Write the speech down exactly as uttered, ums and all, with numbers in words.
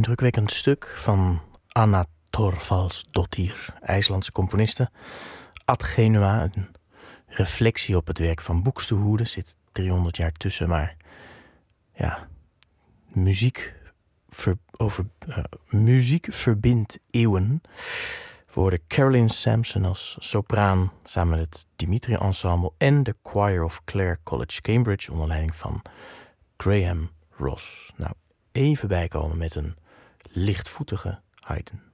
indrukwekkend stuk van Anna Thorvaldsdottir, IJslandse componiste. Ad Genua, een reflectie op het werk van Buxtehude, zit driehonderd jaar tussen, maar ja, muziek, ver, over, uh, muziek verbindt eeuwen. We hoorden Caroline Sampson als sopraan samen met het Dimitri Ensemble en de Choir of Clare College Cambridge onder leiding van Graham Ross. Nou, even bijkomen met een lichtvoetige Haydn.